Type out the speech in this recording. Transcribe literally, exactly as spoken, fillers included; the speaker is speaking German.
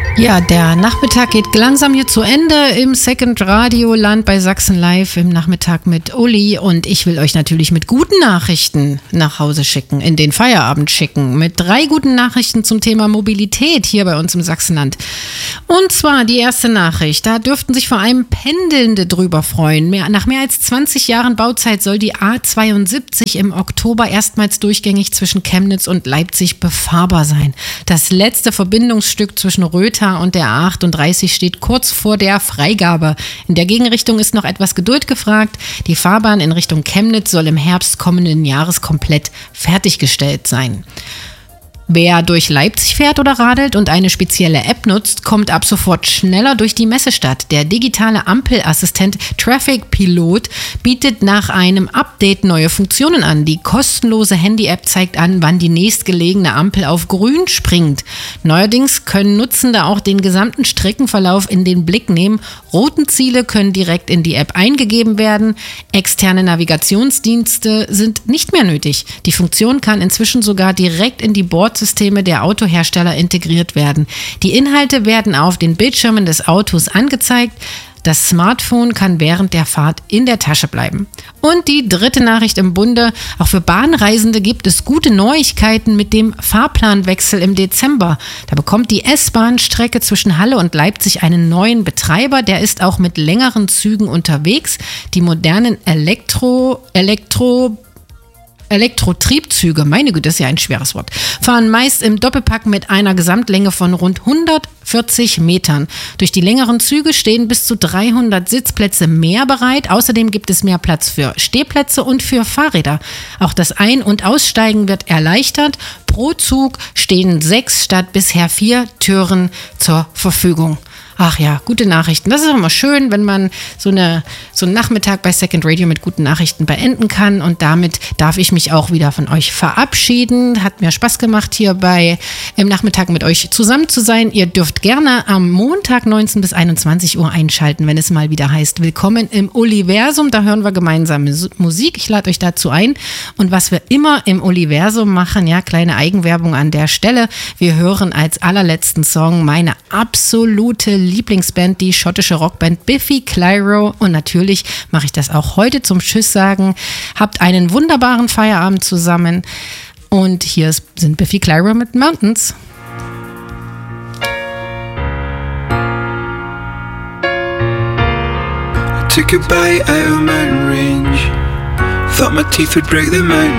Ja, der Nachmittag geht langsam hier zu Ende im Second Radioland bei Sachsen Live im Nachmittag mit Uli, und ich will euch natürlich mit guten Nachrichten nach Hause schicken, in den Feierabend schicken, mit drei guten Nachrichten zum Thema Mobilität hier bei uns im Sachsenland. Und zwar die erste Nachricht, da dürften sich vor allem Pendelnde drüber freuen. Mehr, nach mehr als zwanzig Jahren Bauzeit soll die A zweiundsiebzig im Oktober erstmals durchgängig zwischen Chemnitz und Leipzig befahrbar sein. Das letzte Verbindungsstück zwischen Rötha und der A achtunddreißig steht kurz vor der Freigabe. In der Gegenrichtung ist noch etwas Geduld gefragt. Die Fahrbahn in Richtung Chemnitz soll im Herbst kommenden Jahres komplett fertiggestellt sein. Wer durch Leipzig fährt oder radelt und eine spezielle App nutzt, kommt ab sofort schneller durch die Messestadt. Der digitale Ampelassistent Traffic Pilot bietet nach einem Update neue Funktionen an. Die kostenlose Handy-App zeigt an, wann die nächstgelegene Ampel auf grün springt. Neuerdings können Nutzende auch den gesamten Streckenverlauf in den Blick nehmen. Routenziele können direkt in die App eingegeben werden. Externe Navigationsdienste sind nicht mehr nötig. Die Funktion kann inzwischen sogar direkt in die Bord Systeme der Autohersteller integriert werden. Die Inhalte werden auf den Bildschirmen des Autos angezeigt. Das Smartphone kann während der Fahrt in der Tasche bleiben. Und die dritte Nachricht im Bunde: Auch für Bahnreisende gibt es gute Neuigkeiten mit dem Fahrplanwechsel im Dezember. Da bekommt die S-Bahn-Strecke zwischen Halle und Leipzig einen neuen Betreiber. Der ist auch mit längeren Zügen unterwegs. Die modernen Elektro, Elektro Elektrotriebzüge, meine Güte, das ist ja ein schweres Wort, fahren meist im Doppelpack mit einer Gesamtlänge von rund hundertvierzig Metern. Durch die längeren Züge stehen bis zu dreihundert Sitzplätze mehr bereit. Außerdem gibt es mehr Platz für Stehplätze und für Fahrräder. Auch das Ein- und Aussteigen wird erleichtert. Pro Zug stehen sechs statt bisher vier Türen zur Verfügung. Ach ja, gute Nachrichten. Das ist auch immer schön, wenn man so, eine, so einen Nachmittag bei Second Radio mit guten Nachrichten beenden kann. Und damit darf ich mich auch wieder von euch verabschieden. Hat mir Spaß gemacht, hier bei im Nachmittag mit euch zusammen zu sein. Ihr dürft gerne am Montag neunzehn bis einundzwanzig Uhr einschalten, wenn es mal wieder heißt Willkommen im Universum. Da hören wir gemeinsam Musik. Ich lade euch dazu ein. Und was wir immer im Universum machen, ja, kleine Eigenwerbung an der Stelle. Wir hören als allerletzten Song meine absolute Lieblingsband, die schottische Rockband Biffy Clyro, und natürlich mache ich das auch heute zum Tschüss sagen. Habt einen wunderbaren Feierabend zusammen, und hier sind Biffy Clyro mit Mountains. I took a bite out of a mountain range. Thought my teeth would break the mountain